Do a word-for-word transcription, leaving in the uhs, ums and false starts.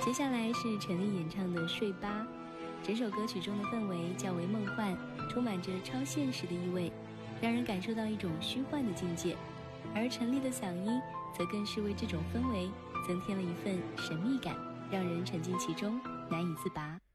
接下来是陈粒演唱的《睡吧》，整首歌曲中的氛围较为梦幻，充满着超现实的意味，让人感受到一种虚幻的境界。而陈粒的嗓音则更是为这种氛围增添了一份神秘感，让人沉浸其中难以自拔。